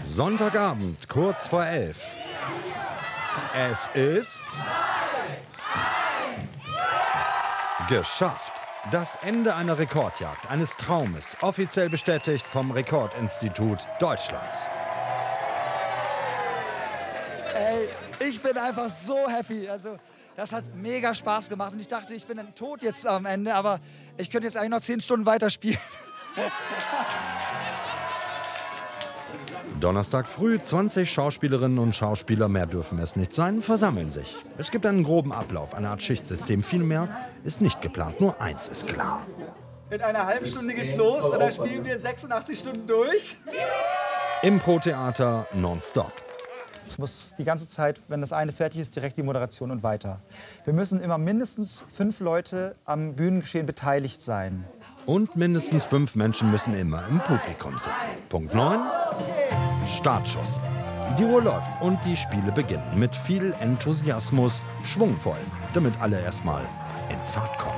Sonntagabend, kurz vor 11. Es ist geschafft. Das Ende einer Rekordjagd, eines Traumes, offiziell bestätigt vom Rekordinstitut Deutschland. Ey, ich bin einfach so happy. Also, das hat mega Spaß gemacht und ich dachte, ich bin dann tot jetzt am Ende, aber ich könnte jetzt eigentlich noch 10 Stunden weiterspielen. Donnerstag früh, 20 Schauspielerinnen und Schauspieler, mehr dürfen es nicht sein, versammeln sich. Es gibt einen groben Ablauf, eine Art Schichtsystem. Viel mehr ist nicht geplant, nur eins ist klar. In einer halben Stunde geht's los und dann spielen wir 86 Stunden durch. Impro-Theater nonstop. Es muss die ganze Zeit, wenn das eine fertig ist, direkt die Moderation und weiter. Wir müssen immer mindestens 5 Leute am Bühnengeschehen beteiligt sein. Und mindestens 5 Menschen müssen immer im Publikum sitzen. Punkt 9. Startschuss. Die Uhr läuft und die Spiele beginnen mit viel Enthusiasmus, schwungvoll, damit alle erstmal in Fahrt kommen.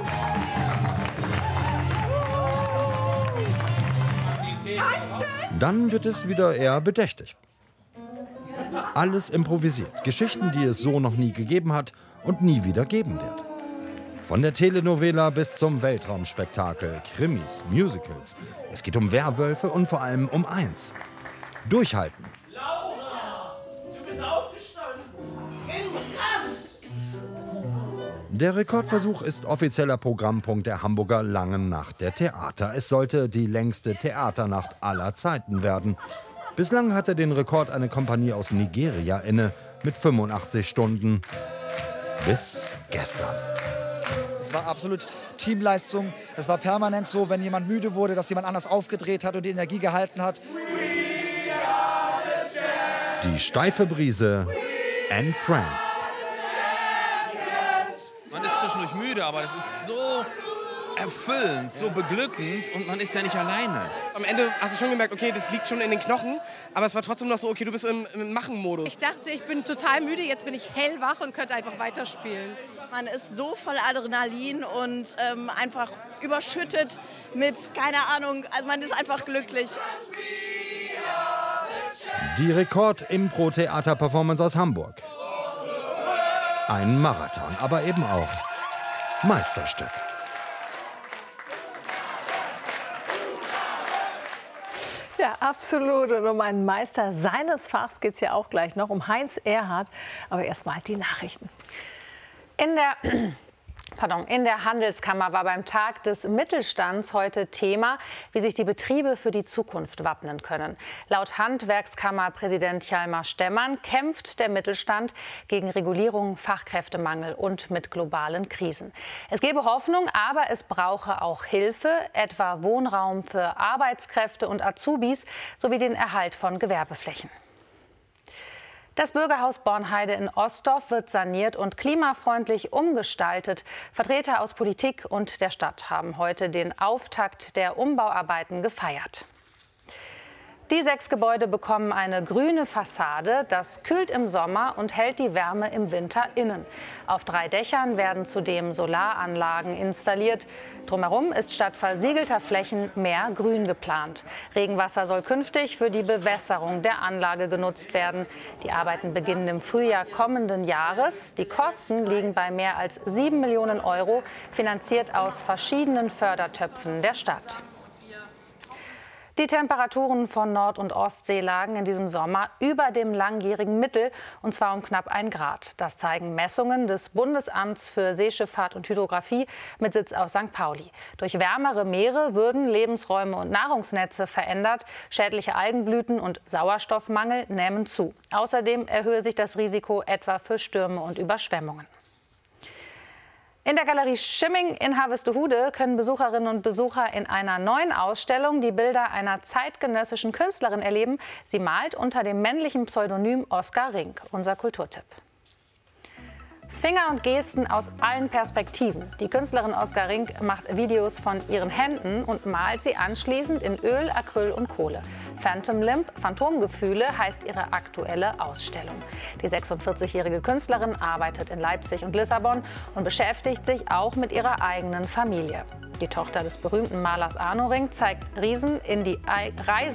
Dann wird es wieder eher bedächtig. Alles improvisiert. Geschichten, die es so noch nie gegeben hat und nie wieder geben wird. Von der Telenovela bis zum Weltraumspektakel, Krimis, Musicals. Es geht um Werwölfe und vor allem um eins: Durchhalten. Laura, du bist aufgestanden. Krass. Der Rekordversuch ist offizieller Programmpunkt der Hamburger Langen Nacht der Theater. Es sollte die längste Theaternacht aller Zeiten werden. Bislang hatte den Rekord eine Kompanie aus Nigeria inne mit 85 Stunden. Bis gestern. Es war absolut Teamleistung. Es war permanent so, wenn jemand müde wurde, dass jemand anders aufgedreht hat und die Energie gehalten hat. Die steife Brise and Friends. Man ist zwischendurch müde, aber das ist so erfüllend, so beglückend und man ist ja nicht alleine. Am Ende hast du schon gemerkt, okay, das liegt schon in den Knochen, aber es war trotzdem noch so, okay, du bist im Machen-Modus. Ich dachte, ich bin total müde, jetzt bin ich hellwach und könnte einfach weiterspielen. Man ist so voll Adrenalin und einfach überschüttet mit, keine Ahnung, also man ist einfach glücklich. Die Rekord-Impro-Theater-Performance aus Hamburg. Ein Marathon, aber eben auch Meisterstück. Ja, absolut. Und um einen Meister seines Fachs geht es ja auch gleich noch, um Heinz Erhardt. Aber erst mal die Nachrichten. In der Handelskammer war beim Tag des Mittelstands heute Thema, wie sich die Betriebe für die Zukunft wappnen können. Laut Handwerkskammerpräsident Hjalmar Stemmann kämpft der Mittelstand gegen Regulierung, Fachkräftemangel und mit globalen Krisen. Es gebe Hoffnung, aber es brauche auch Hilfe, etwa Wohnraum für Arbeitskräfte und Azubis sowie den Erhalt von Gewerbeflächen. Das Bürgerhaus Bornheide in Ostdorf wird saniert und klimafreundlich umgestaltet. Vertreter aus Politik und der Stadt haben heute den Auftakt der Umbauarbeiten gefeiert. Die 6 Gebäude bekommen eine grüne Fassade. Das kühlt im Sommer und hält die Wärme im Winter innen. Auf 3 Dächern werden zudem Solaranlagen installiert. Drumherum ist statt versiegelter Flächen mehr Grün geplant. Regenwasser soll künftig für die Bewässerung der Anlage genutzt werden. Die Arbeiten beginnen im Frühjahr kommenden Jahres. Die Kosten liegen bei mehr als 7 Millionen Euro, finanziert aus verschiedenen Fördertöpfen der Stadt. Die Temperaturen von Nord- und Ostsee lagen in diesem Sommer über dem langjährigen Mittel, und zwar um knapp 1 Grad. Das zeigen Messungen des Bundesamts für Seeschifffahrt und Hydrographie mit Sitz auf St. Pauli. Durch wärmere Meere würden Lebensräume und Nahrungsnetze verändert. Schädliche Algenblüten und Sauerstoffmangel nähmen zu. Außerdem erhöhe sich das Risiko etwa für Stürme und Überschwemmungen. In der Galerie Schimming in Harvestehude können Besucherinnen und Besucher in einer neuen Ausstellung die Bilder einer zeitgenössischen Künstlerin erleben. Sie malt unter dem männlichen Pseudonym Oskar Rink. Unser Kulturtipp. Finger und Gesten aus allen Perspektiven. Die Künstlerin Oskar Rink macht Videos von ihren Händen und malt sie anschließend in Öl, Acryl und Kohle. Phantom Limb, Phantomgefühle, heißt ihre aktuelle Ausstellung. Die 46-jährige Künstlerin arbeitet in Leipzig und Lissabon und beschäftigt sich auch mit ihrer eigenen Familie. Die Tochter des berühmten Malers Arno Rink zeigt Riesen in die Reise